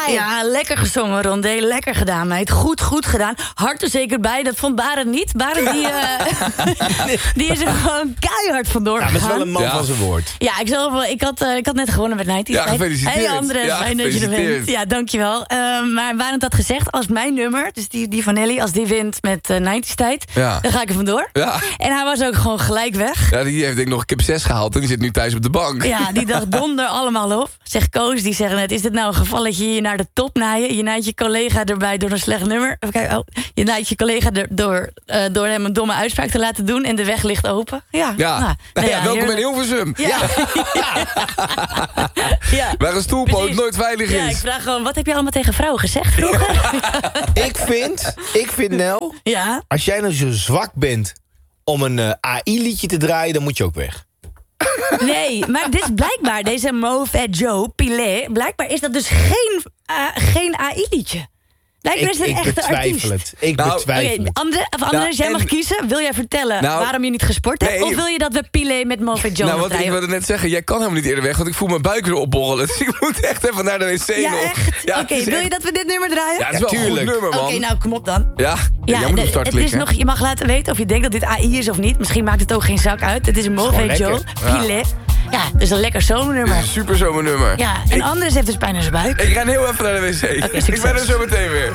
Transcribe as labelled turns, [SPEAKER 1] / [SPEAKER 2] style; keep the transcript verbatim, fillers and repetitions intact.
[SPEAKER 1] Ja, lekker gezongen, Rondé. Lekker gedaan, meid. Goed, goed gedaan. Hard er zeker bij. Dat vond Barend niet. Barend, die, uh, die is er gewoon keihard vandoor
[SPEAKER 2] gegaan. Ja, maar het is wel een man
[SPEAKER 1] ja.
[SPEAKER 2] van zijn woord.
[SPEAKER 1] Ja, ik, zal wel, ik, had, uh, ik had net gewonnen met nineties.
[SPEAKER 3] Ja, gefeliciteerd.
[SPEAKER 1] Hey, Andres,
[SPEAKER 3] ja,
[SPEAKER 1] fijn dat je er bent. Ja, dankjewel. Uh, maar Barend had gezegd, als mijn nummer, dus die, die van Nelly, als die wint met uh, nineties tijd, ja. dan ga ik er vandoor.
[SPEAKER 3] Ja.
[SPEAKER 1] En hij was ook gewoon gelijk weg.
[SPEAKER 3] Ja, die heeft denk ik nog kip zes gehaald en die zit nu thuis op de bank.
[SPEAKER 1] Ja, die dacht donder allemaal op. Zeg Koos, die zeggen net, is dit nou een gevalletje je naar de top naaien? Je naait je collega erbij door een slecht nummer. Even kijken, oh, je naait je collega er, door, uh, door hem een domme uitspraak te laten doen en de weg ligt open. Ja,
[SPEAKER 3] ja.
[SPEAKER 1] Nou, nou
[SPEAKER 3] ja,
[SPEAKER 1] ja
[SPEAKER 3] welkom
[SPEAKER 1] heerlijk.
[SPEAKER 3] in Hilversum.
[SPEAKER 1] Ja. Ja. Ja.
[SPEAKER 3] Waar een stoelpoot
[SPEAKER 1] Precies.
[SPEAKER 3] nooit veilig is.
[SPEAKER 1] Ja, ik vraag gewoon, wat heb je allemaal tegen vrouwen gezegd vroeger?
[SPEAKER 2] ik vind, ik vind Nel,
[SPEAKER 1] ja?
[SPEAKER 2] als jij nou zo zwak bent om een uh, A I-liedje te draaien, dan moet je ook weg.
[SPEAKER 1] Nee, maar dit is blijkbaar, deze Mauvais Joe, Pilet, blijkbaar is dat dus geen, uh, geen A I-liedje. Blijkbaar is het een echte artiest.
[SPEAKER 2] Het. Ik
[SPEAKER 3] nou,
[SPEAKER 2] betwijfel
[SPEAKER 1] okay,
[SPEAKER 2] het.
[SPEAKER 1] Andre, of Andres,
[SPEAKER 3] nou,
[SPEAKER 1] jij
[SPEAKER 3] en...
[SPEAKER 1] mag kiezen. Wil jij vertellen
[SPEAKER 3] nou,
[SPEAKER 1] waarom je niet gesport hebt?
[SPEAKER 3] nee,
[SPEAKER 1] of wil je dat we Pilet met Mauvais Joe
[SPEAKER 3] Nou, wat
[SPEAKER 1] draaien?
[SPEAKER 3] ik wilde net zeggen, jij kan helemaal niet eerder weg, want ik voel mijn buik weer opborrelen. Dus ik moet echt even naar de wc
[SPEAKER 1] Ja,
[SPEAKER 3] nog.
[SPEAKER 1] echt?
[SPEAKER 3] Ja,
[SPEAKER 1] Oké, okay, wil
[SPEAKER 3] echt...
[SPEAKER 1] je dat we dit nummer draaien?
[SPEAKER 3] Ja, het is wel
[SPEAKER 2] ja,
[SPEAKER 3] een goed nummer, man.
[SPEAKER 1] Oké, okay, nou, kom op dan.
[SPEAKER 3] Ja, ja,
[SPEAKER 1] ja
[SPEAKER 3] jij moet op start
[SPEAKER 1] het
[SPEAKER 3] klikken.
[SPEAKER 1] is nog, je mag laten weten of je denkt dat dit A I is of niet. Misschien maakt het ook geen zak uit. Het is een Mauvais Joe,
[SPEAKER 3] Ja.
[SPEAKER 1] Pilet. Ja, het is een lekker zomernummer.
[SPEAKER 3] Super zomernummer.
[SPEAKER 1] Ja, en ik... Andres heeft dus pijn in zijn buik.
[SPEAKER 3] Ik ga heel even naar de wc. Okay, ik ben er zo meteen weer.